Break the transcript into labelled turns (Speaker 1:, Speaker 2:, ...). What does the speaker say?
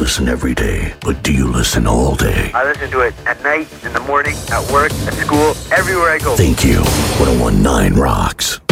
Speaker 1: listen every day, but do you listen all day?
Speaker 2: I listen to it at night, in the morning, at work, at school, everywhere I go.
Speaker 1: Thank you. 101.9 rocks.